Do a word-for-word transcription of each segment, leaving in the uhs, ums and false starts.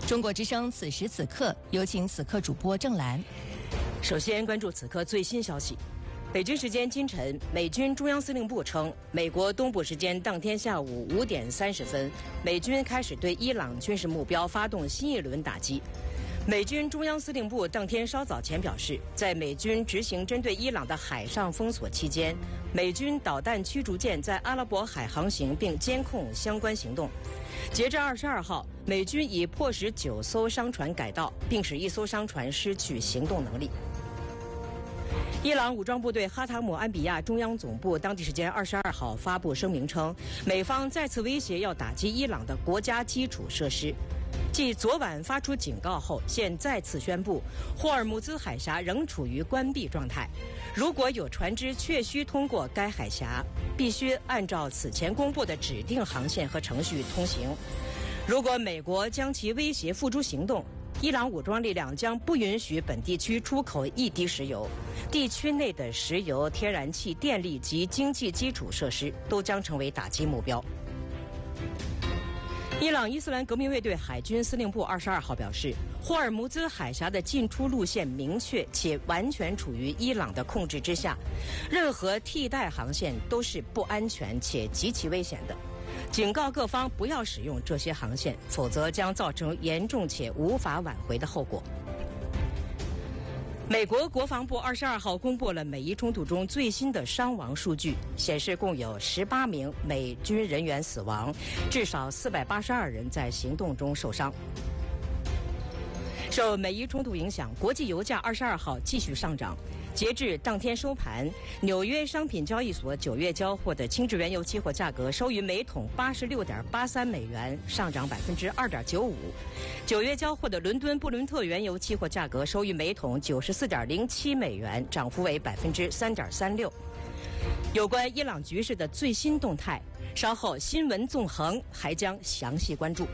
中国之声此时此刻，有请此刻主播郑兰。 首先关注此刻最新消息。北京时间今晨，美军中央司令部称，美国东部时间当天下午五点三十分，美军开始对伊朗军事目标发动新一轮打击。美军中央司令部当天稍早前表示，在美军执行针对伊朗的海上封锁期间，美军导弹驱逐舰在阿拉伯海航行并监控相关行动。截至二十二号，美军已迫使九艘商船改道，并使一艘商船失去行动能力。伊朗武装部队哈塔姆安比亚中央总部当地时间二十二号发布声明称，美方再次威胁要打击伊朗的国家基础设施。继昨晚发出警告后，现再次宣布，霍尔木兹海峡仍处于关闭状态。如果有船只确需通过该海峡，必须按照此前公布的指定航线和程序通行。如果美国将其威胁付诸行动，伊朗武装力量将不允许本地区出口一滴石油，地区内的石油、天然气、电力及经济基础设施都将成为打击目标。伊朗伊斯兰革命卫队海军司令部二十二号表示，霍尔木兹海峡的进出路线明确且完全处于伊朗的控制之下，任何替代航线都是不安全且极其危险的。警告各方不要使用这些航线，否则将造成严重且无法挽回的后果。美国国防部二十二号公布了美伊冲突中最新的伤亡数据，显示共有十八名美军人员死亡，至少四百八十二人在行动中受伤。受美伊冲突影响，国际油价二十二号继续上涨。截至当天收盘，纽约商品交易所九月交货的轻质原油期货价格收于每桶八十六点八三美元，上涨百分之二点九五。九月交货的伦敦布伦特原油期货价格收于每桶九十四点零七美元，涨幅为百分之三点三六。有关伊朗局势的最新动态，稍后新闻纵横还将详细关注。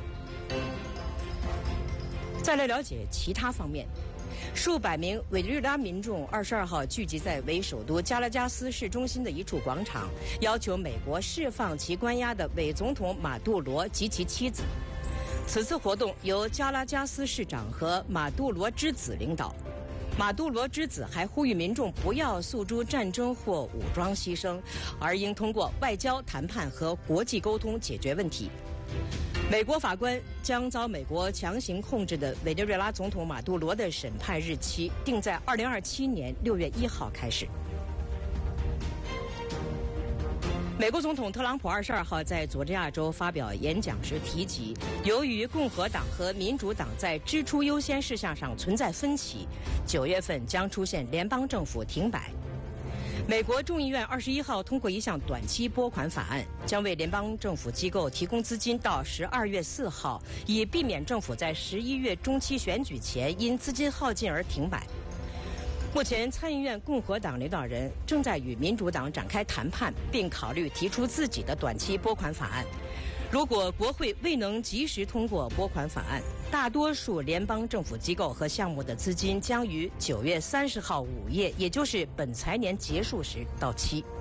再来了解其他方面。数百名委内瑞拉民众二十二号聚集在为首都加拉加斯市中心的一处广场，要求美国释放其关押的伪总统马杜罗及其妻子。此次活动由加拉加斯市长和马杜罗之子领导。马杜罗之子还呼吁民众不要诉诸战争或武装牺牲，而应通过外交谈判和国际沟通解决问题。美国法官将遭美国强行控制的委内瑞拉总统马杜罗的审判日期定在二零二七年六月一号开始。美国总统特朗普二十二号在佐治亚州发表演讲时提及，由于共和党和民主党在支出优先事项上存在分歧，九月份将出现联邦政府停摆。美国众议院二十一号通过一项短期拨款法案，将为联邦政府机构提供资金到十二月四号，以避免政府在十一月中期选举前因资金耗尽而停摆。目前参议院共和党领导人正在与民主党展开谈判，并考虑提出自己的短期拨款法案。如果国会未能及时通过拨款法案，大多数联邦政府机构和项目的资金将于九月三十号午夜，也就是本财年结束时到期。